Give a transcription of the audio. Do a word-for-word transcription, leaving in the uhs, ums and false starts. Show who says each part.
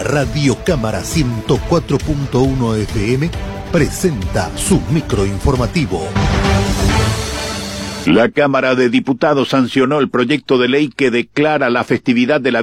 Speaker 1: Radio Cámara ciento cuatro punto uno F M presenta su microinformativo.
Speaker 2: La Cámara de Diputados sancionó el proyecto de ley que declara la festividad de la